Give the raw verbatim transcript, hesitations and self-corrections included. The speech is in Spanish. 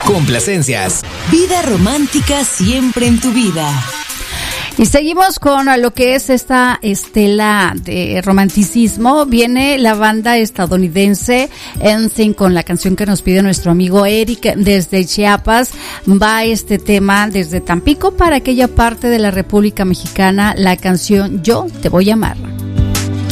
Complacencias. Vida romántica siempre en tu vida. Y seguimos con lo que es esta estela de romanticismo. Viene la banda estadounidense N Sync con la canción que nos pide nuestro amigo Eric desde Chiapas. Va este tema desde Tampico para aquella parte de la República Mexicana, la canción Yo Te Voy a Amar.